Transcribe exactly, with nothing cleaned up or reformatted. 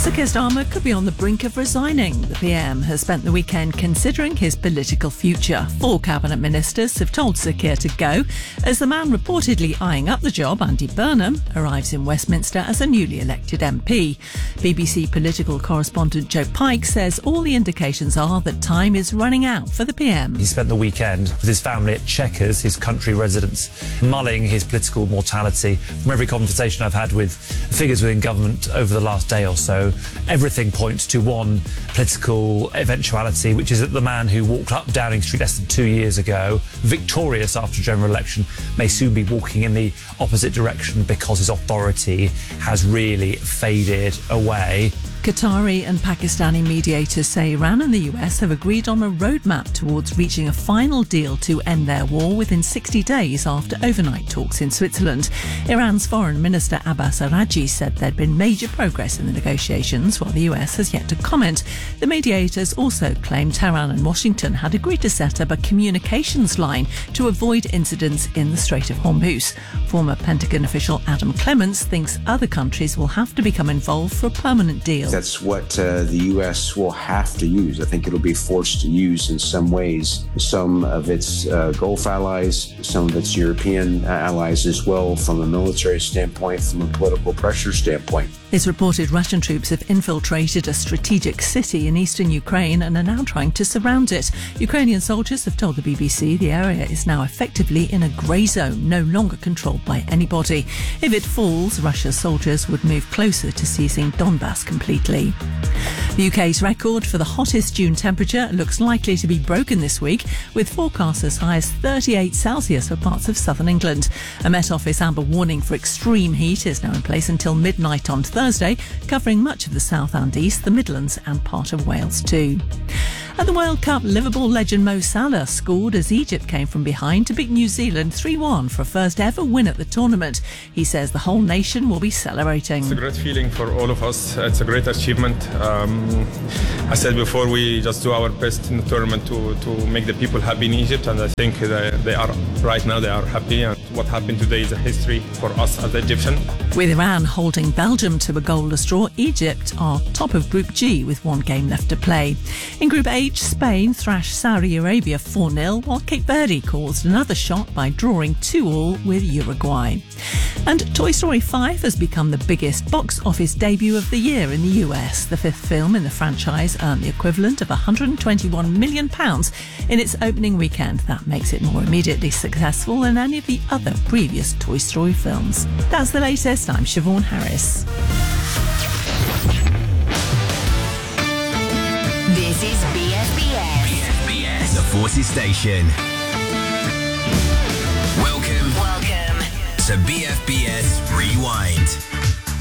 Sir Keir Starmer could be on the brink of resigning. The P M has spent the weekend considering his political future. Four cabinet ministers have told Sir Keir to go, as the man reportedly eyeing up the job, Andy Burnham, arrives in Westminster as a newly elected M P. B B C political correspondent Joe Pike says all the indications are that time is running out for the P M. He spent the weekend with his family at Chequers, his country residence, mulling his political mortality. From every conversation I've had with figures within government over the last day or so, everything points to one political eventuality, which is that the man who walked up Downing Street less than two years ago, victorious after a general election, may soon be walking in the opposite direction because his authority has really faded away. Qatari and Pakistani mediators say Iran and the U S have agreed on a roadmap towards reaching a final deal to end their war within sixty days after overnight talks in Switzerland. Iran's Foreign Minister Abbas Araghchi said there'd been major progress in the negotiations, while the U S has yet to comment. The mediators also claimed Tehran and Washington had agreed to set up a communications line to avoid incidents in the Strait of Hormuz. Former Pentagon official Adam Clements thinks other countries will have to become involved for a permanent deal. That's what uh, the U S will have to use. I think it'll be forced to use in some ways. Some of its uh, Gulf allies, some of its European allies as well, from a military standpoint, from a political pressure standpoint. It's reported Russian troops have infiltrated a strategic city in eastern Ukraine and are now trying to surround it. Ukrainian soldiers have told the B B C the area is now effectively in a grey zone, no longer controlled by anybody. If it falls, Russia's soldiers would move closer to seizing Donbass completely. The U K's record for the hottest June temperature looks likely to be broken this week, with forecasts as high as thirty-eight Celsius for parts of southern England. A Met Office amber warning for extreme heat is now in place until midnight on Thursday, covering much of the south and east, the Midlands and part of Wales too. At the World Cup, Liverpool legend Mo Salah scored as Egypt came from behind to beat New Zealand three one for a first ever win at the tournament. He says the whole nation will be celebrating. It's a great feeling for all of us. It's a great achievement. Um, I said before, we just do our best in the tournament to, to make the people happy in Egypt, and I think they, they are right now, they are happy. And what happened today is a history for us as Egyptian. With Iran holding Belgium to a goalless draw, Egypt are top of Group G with one game left to play. In Group H, Spain thrashed Saudi Arabia four nil, while Cape Verde caused another shot by drawing two all with Uruguay. And Toy Story five has become the biggest box office debut of the year in the U S. The fifth film in the franchise earned the equivalent of one hundred twenty-one million pounds in its opening weekend. That makes it more immediately successful than any of the other previous Toy Story films. That's the latest. I'm Siobhan Harris. This is B F B S. B F B S, the Forces Station. Welcome, Welcome to B